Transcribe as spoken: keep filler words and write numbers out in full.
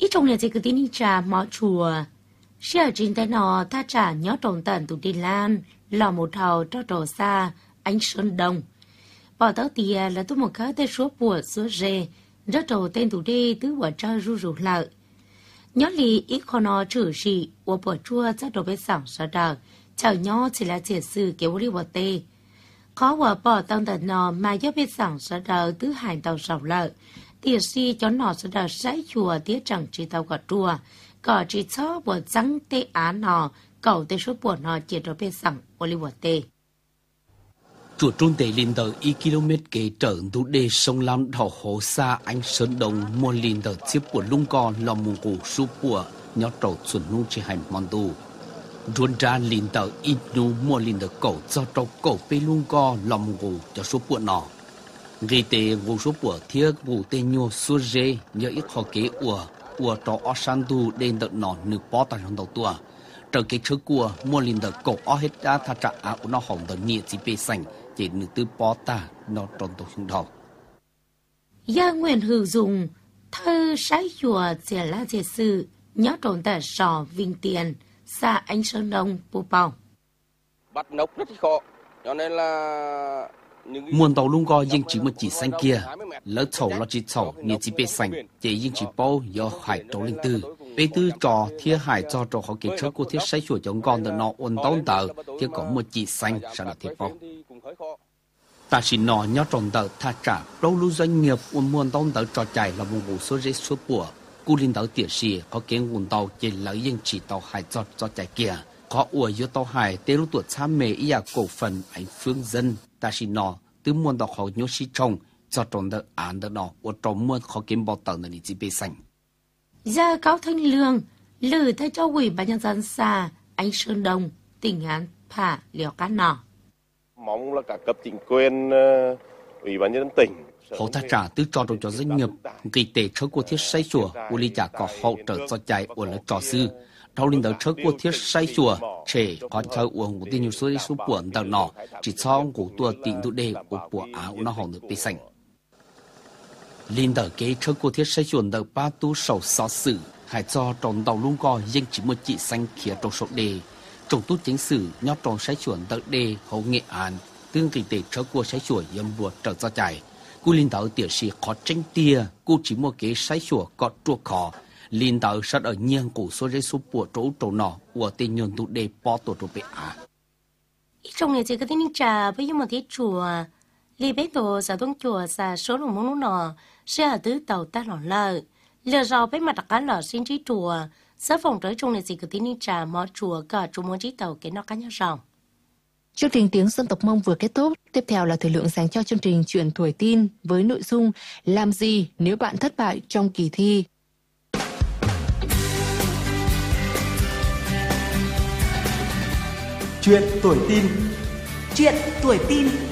trong nhà chỉ cứ tin trà mỏ chùa xe trên tay nó ta trả nhớ trồng tận tụ đi lan lò một thầu cho trổ xa ánh sơn đông bỏ tao tìa là tôi một cái tên số bùa số rê rất trổ tên tụ đi tứ quả chơi ru rủ lợi nhớ lì ít khó nó trừ gì của bùa chua chắc đồ bê sẵn sợ đờ chào nhớ chỉ là chỉ sự kiểu đi bùa tê khó quả bỏ tao tận nó mà giúp bê sẵn sợ đờ tứ hành tàu sầu lợi tiệt si cho nó sẽ đỡ sấy chùa tiết chẳng chỉ tàu cả chùa có chỉ cho bộ trắng tê á nó cầu tê số bộ nó chỉ cho bên sẵn Oliver tê chùa trung tề lên tới y km kế trở thủ đê sông Lam đảo hồ xa anh sơn đông mua lên tới chiếc của lung con lò mùng cụ số bộ nhớ trầu chuẩn nung chỉ hành mòn tu ruộng ra lên tới ít nu mua lên tới cầu cho trâu cầu pe lung con lò mùng cụ cho số bộ nó gây tệ vụ số của thiết vụ tê nhô số dê nhớ ít khó kế ủa ủa trò ở san tu đến tận nọ nửa bó tại trong đầu tua trở cái chớ của mua linh tờ cổ ở hết đã thà trả áo nó hỏng tờ nhẹ chỉ bê sành chỉ nửa tư bó ta nó tròn tổ trong đầu gia nguyện hữu dùng thơ sái chùa sẽ là chế sự nhớ tròn tờ sò vinh tiền xa anh sơn đông bù bào bắt nốc rất khó cho nên là muôn tàu lung co nhưng chỉ một chỉ xanh kia lỡ chầu lo chỉ chầu nhẹ chỉ bê xanh chỉ nhưng chỉ bao do hải trâu linh tư bê tư trò thiên hải cho trò họ kết chớ của thiết sấy chuột giống con từ nó ôn tông tờ thì có một chỉ xanh sẽ là thiết bao ta chỉ nọ nhớ tròn tờ tha trả đâu lưu doanh nghiệp ôn muôn tông tờ trò chạy là một vụ số rễ số bùa cú linh tờ tiệt xì có kiến ôn tàu chỉ lỡ nhưng chỉ tàu hải cho cho chạy kia có ủa yếu tàu hải tê lúc tuổi cha mẹ ý à cổ phần ảnh phương dân ta chỉ nọ từ muôn tàu họ nhớ sĩ trồng cho trồng tờ án tờ nọ ủa trồng muôn khó kiếm bao tờ này chỉ bê xanh gia cáo thanh lương lử thay cho ủy ban nhân dân xa anh sơn đông tỉnh án phả liều cá nọ mong là cả cấp chính quyền ủy ban nhân dân tỉnh họ ta trả từ cho trồng cho doanh nghiệp kỳ tệ chớ của thiết say chùa u ly trả có hậu trợ cho chạy của lớp trò sư thâu linh đầu chớ của thiết say chùa trẻ có chơi uống của tiền nhiều số số buồn tờ nọ chỉ cho của tua tiền tụ đề của của áo nó hỏng được bê xanh linh đầu kế chớ của thiết say chùa đầu ba tu sầu xó sử hải cho trồng tàu lung co nhưng chỉ một chỉ xanh kia trồng sổ đề trồng tu chính sử nhót trồng say chùa tờ đề hậu nghệ án tương kỳ tệ chớ của say chùa yếm buộc trở cho chạy cú linh đạo tiểu sĩ khó tranh tia cú chỉ một cái say chùa có chua khó linh đạo sát ở nhiên của số rễ số của chỗ chỗ nọ của tên nhân tụ đề bỏ tổ tổ bệ á trong ngày chỉ có tin trà với một thiết chùa li bé tổ sa đông chùa sa số lượng món nọ sẽ ở tứ tàu ta lọ lợ lừa rau bé mặt đặc cá lọ xin trí chùa sẽ phòng tới trong ngày chỉ có tin trà mò chùa cả chùa món trí tàu cái nó cá nhau ròng. Chương trình tiếng dân tộc Mông vừa kết thúc, tiếp theo là thời lượng dành cho chương trình Chuyện tuổi tin với nội dung làm gì nếu bạn thất bại trong kỳ thi. Chuyện tuổi tin. Chuyện tuổi tin.